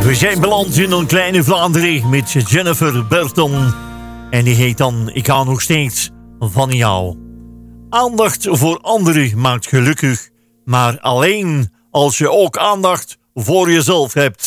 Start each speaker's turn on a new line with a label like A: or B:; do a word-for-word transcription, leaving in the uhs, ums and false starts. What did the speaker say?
A: We zijn beland in een kleine Vlaanderen met Jennifer Burton. En die heet dan Ik hou nog steeds van jou. Aandacht voor anderen maakt gelukkig. Maar alleen als je ook aandacht voor jezelf hebt.